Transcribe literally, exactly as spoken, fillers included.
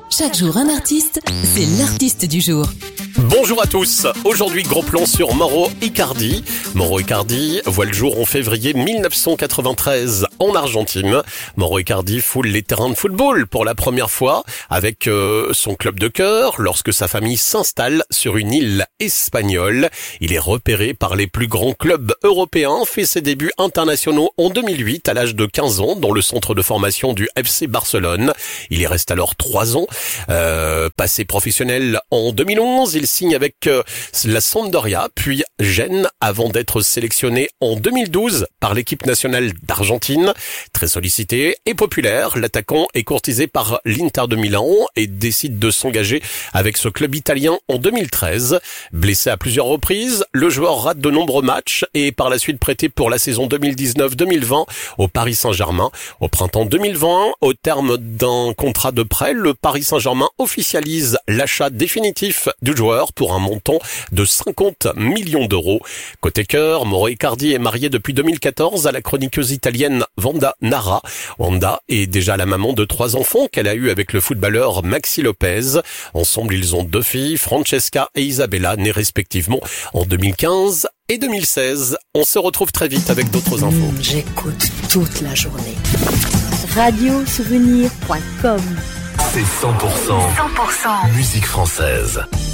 Chaque jour un artiste, c'est l'artiste du jour. Bonjour à tous, aujourd'hui gros plan sur Mauro Icardi. Mauro Icardi voit le jour en février mille neuf cent quatre-vingt-treize en Argentine. Mauro Icardi foule les terrains de football pour la première fois avec euh, son club de cœur lorsque sa famille s'installe sur une île espagnole. Il est repéré par les plus grands clubs européens, fait ses débuts internationaux en deux mille huit à l'âge de quinze ans dans le centre de formation du F C Barcelone. Il y reste alors trois ans. Euh, passé professionnel en deux mille onze, il signe avec euh, la Sampdoria, puis Gênes, avant d'être sélectionné en deux mille douze par l'équipe nationale d'Argentine. Très sollicité et populaire, l'attaquant est courtisé par l'Inter de Milan et décide de s'engager avec ce club italien en deux mille treize. Blessé à plusieurs reprises, le joueur rate de nombreux matchs et est par la suite prêté pour la saison deux mille dix-neuf deux mille vingt au Paris Saint-Germain. Au printemps deux mille vingt, au terme d'un contrat de prêt, le Paris Saint-Germain officialise l'achat définitif du joueur pour un montant de cinquante millions d'euros. Côté cœur, Mauro Icardi est marié depuis deux mille quatorze à la chroniqueuse italienne Wanda Nara. Wanda est déjà la maman de trois enfants qu'elle a eu avec le footballeur Maxi Lopez. Ensemble, ils ont deux filles, Francesca et Isabella, nées respectivement en deux mille quinze et deux mille seize. On se retrouve très vite avec d'autres infos. Mmh, j'écoute toute la journée. radio souvenir point com. C'est cent pour cent, cent pour cent musique française.